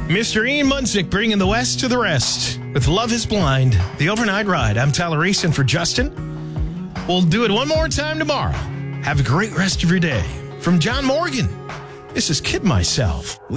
Mr. Ian Munsick bringing the West to the rest with Love is Blind, the overnight ride. I'm Tyler Reese in for Justin. We'll do it one more time tomorrow. Have a great rest of your day. From John Morgan, this is Kid Myself.